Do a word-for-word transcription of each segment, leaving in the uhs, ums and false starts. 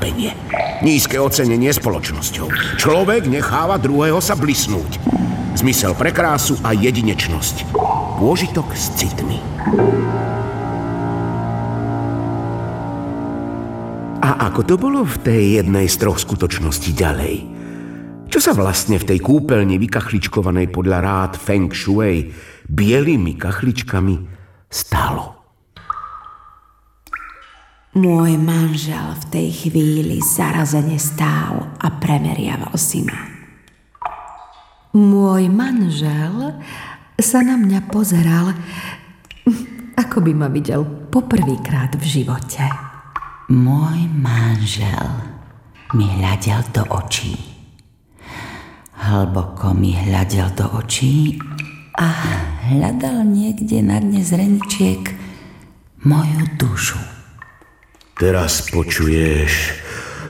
postavenie. Nízke ocenenie spoločnosťou. Človek necháva druhého sa blisnúť. Zmysel pre krásu a jedinečnosť. Pôžitok s citmi. A ako to bolo v tej jednej z troch skutočností ďalej? Čo sa vlastne v tej kúpeľni vykachličkovanej podľa rád Feng Shui bielými kachličkami stalo? Môj manžel v tej chvíli zarazene stál a premeriaval si ma. Môj manžel sa na mňa pozeral, ako by ma videl poprvýkrát v živote. Môj manžel mi hľadel do očí. Hlboko mi hľadel do očí a hľadal niekde na dne zreničiek moju dušu. Teraz počuješ...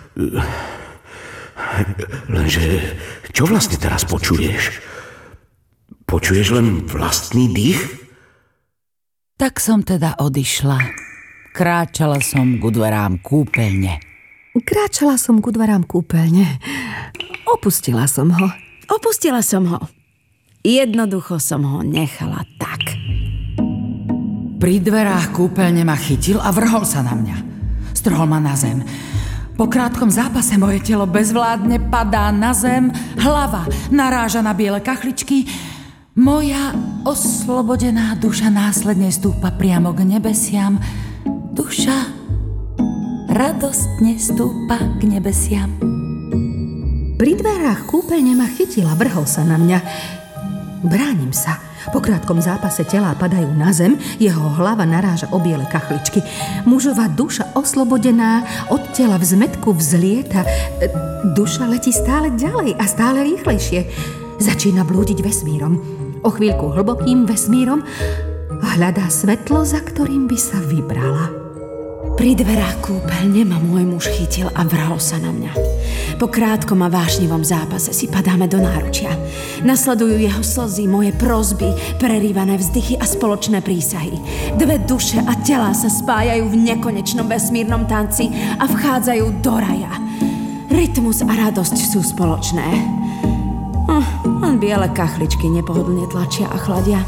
Lenže, čo vlastne teraz počuješ? Počuješ len vlastný dých? Tak som teda odišla. Kráčala som ku dverám kúpeľne. Kráčala som ku dverám kúpeľne. Opustila som ho. Opustila som ho. Jednoducho som ho nechala tak. Pri dverách kúpeľne ma chytil a vrhol sa na mňa. Strhol ma na zem. Po krátkom zápase moje telo bezvládne padá na zem, hlava naráža na biele kachličky, moja oslobodená duša následne stúpa priamo k nebesiam. Duša radostne stúpa k nebesiam. Pri dverách kúpeľne ma chytila, vrhol sa na mňa. Bránim sa. Po krátkom zápase telá padajú na zem, jeho hlava naráža o biele kachličky. Mužová duša oslobodená od tela v zmetku vzlieta. Duša letí stále ďalej a stále rýchlejšie. Začína blúdiť vesmírom. O chvíľku hlbokým vesmírom hľadá svetlo, za ktorým by sa vybrala. Pri dverách kúpeľne ma môj muž chytil a vrhol sa na mňa. Po krátkom a vášnivom zápase si padáme do náručia. Nasledujú jeho slzy, moje prosby, prerývané vzdychy a spoločné prísahy. Dve duše a telá sa spájajú v nekonečnom vesmírnom tanci a vchádzajú do raja. Rytmus a radosť sú spoločné. Hm, len biele kachličky nepohodlne tlačia a chladia.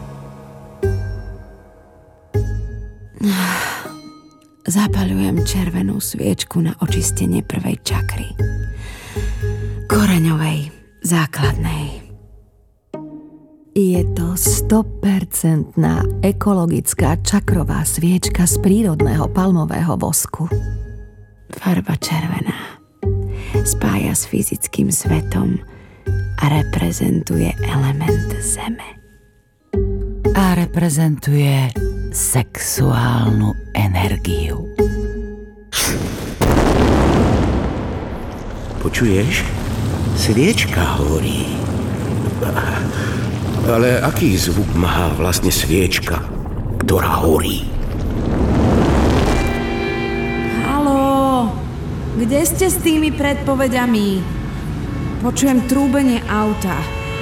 Zapaľujem červenú sviečku na očistenie prvej čakry. Koreňovej, základnej. Je to sto percent ekologická čakrová sviečka z prírodného palmového vosku. Farba červená spája s fyzickým svetom a reprezentuje element zeme. A reprezentuje sexuálnu energiu. Počuješ? Sviečka horí. Ale aký zvuk má vlastne sviečka, ktorá horí? Haló, kde ste s tými predpovedami? Počujem trúbenie auta.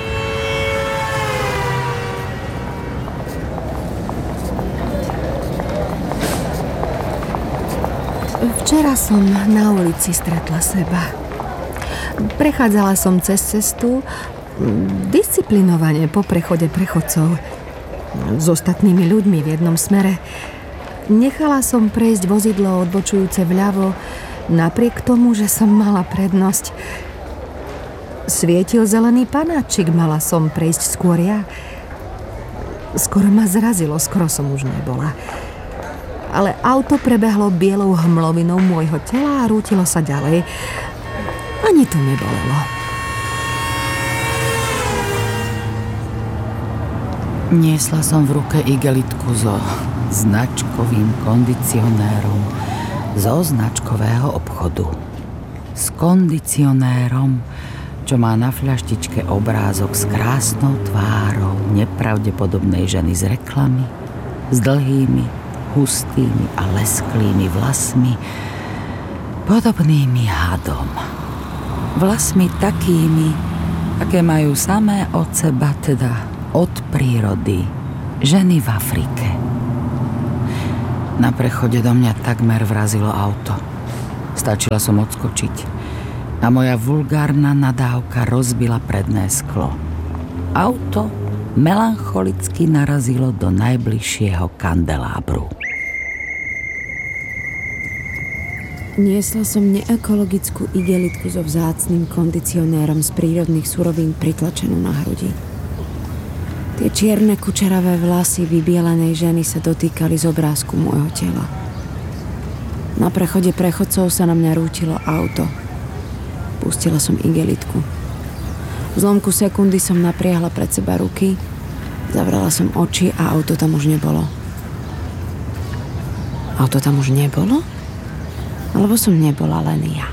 Včera som na ulici stretla seba. Prechádzala som cez cestu disciplinovane po prechode prechodcov s ostatnými ľuďmi v jednom smere. Nechala som prejsť vozidlo odbočujúce vľavo napriek tomu, že som mala prednosť. Svietil zelený panáčik, mala som prejsť skôr ja. Skoro ma zrazilo, skoro som už nebola. Ale auto prebehlo bielou hmlovinou môjho tela a rútilo sa ďalej. Ani to nebolelo. Niesla som v ruke igelitku so značkovým kondicionérom zo značkového obchodu. S kondicionérom, čo má na fľaštičke obrázok s krásnou tvárou nepravdepodobnej ženy z reklamy, s dlhými, hustými a lesklými vlasmi, podobnými hadom. Vlasmi takými, aké majú samé od seba, teda od prírody, ženy v Afrike. Na prechode do mňa takmer vrazilo auto. Stačila som odskočiť a moja vulgárna nadávka rozbila predné sklo. Auto melancholicky narazilo do najbližšieho kandelábru. Niesla som neekologickú igelitku so vzácnym kondicionérom z prírodných surovín pritlačenú na hrudi. Tie čierne kučeravé vlasy vybielenej ženy sa dotýkali z obrázku môjho tela. Na prechode prechodcov sa na mňa rútilo auto. Pustila som igelitku. V zlomku sekundy som napriahla pred seba ruky, zavrela som oči a auto tam už nebolo. Auto tam už nebolo? Alebo som nebola len ja?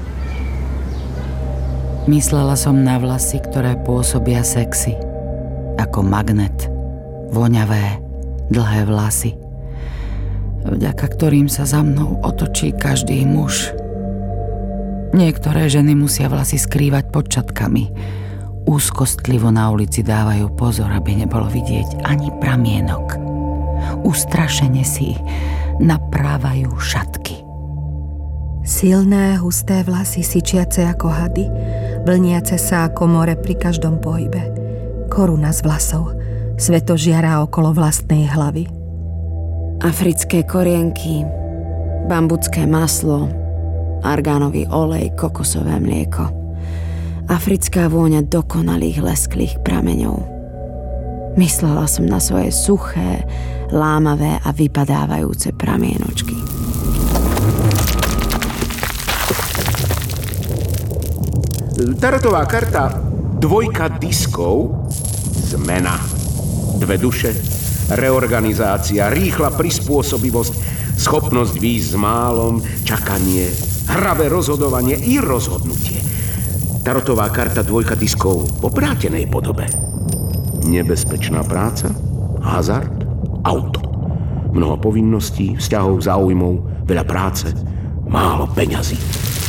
Myslela som na vlasy, ktoré pôsobia sexy. Ako magnet. Voňavé, dlhé vlasy. Vďaka ktorým sa za mnou otočí každý muž. Niektoré ženy musia vlasy skrývať pod čatkami. Úzkostlivo na ulici dávajú pozor, aby nebolo vidieť ani pramienok. Ustrašene si naprávajú šatky. Silné, husté vlasy, syčiace ako hady, vlniace sa ako more pri každom pohybe. Koruna z vlasov, sveto žiara okolo vlastnej hlavy. Africké korienky, bambucké maslo, argánový olej, kokosové mlieko. Africká vôňa dokonalých lesklých prameňov. Myslela som na svoje suché, lámavé a vypadávajúce pramienočky. Tarotová karta dvojka diskov, zmena, dve duše, reorganizácia, rýchla prispôsobivosť, schopnosť výjsť s málom, čakanie, hravé rozhodovanie i rozhodnutie. Tarotová karta dvojka diskov v obrátenej podobe. Nebezpečná práca, hazard, auto. Mnoho povinností, vzťahov, záujmov, veľa práce, málo peňazí.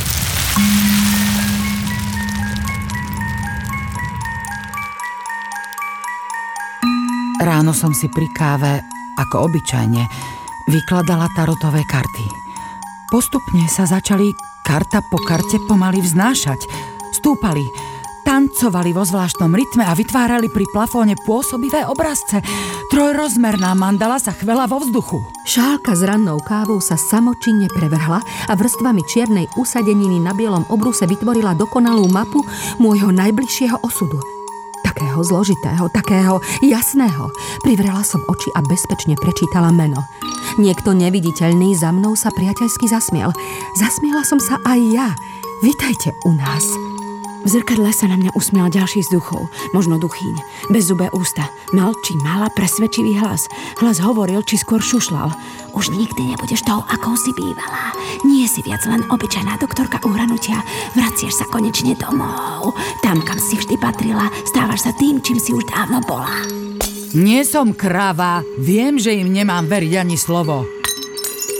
Ráno som si pri káve, ako obyčajne, vykladala tarotové karty. Postupne sa začali karta po karte pomaly vznášať. Stúpali, tancovali vo zvláštnom rytme a vytvárali pri plafóne pôsobivé obrazce. Trojrozmerná mandala sa chvela vo vzduchu. Šálka s rannou kávou sa samočinne prevrhla a vrstvami čiernej usadeniny na bielom obruse vytvorila dokonalú mapu môjho najbližšieho osudu. Takého zložitého, takého jasného. Privrela som oči a bezpečne prečítala meno. Niekto neviditeľný za mnou sa priateľsky zasmiel. Zasmiela som sa aj ja. Vitajte u nás. V zrkadle sa na mňa usmial ďalší z duchov, možno duchýň. Bezzubé ústa, mal či mala presvedčivý hlas. Hlas hovoril, či skôr šušlal. Už nikdy nebudeš tou, akou si bývala. Nie si viac len obyčajná doktorka uhranutia. Vraciaš sa konečne domov. Tam, kam si vždy patrila, stávaš sa tým, čím si už dávno bola. Nie som krava, viem, že im nemám veriť ani slovo.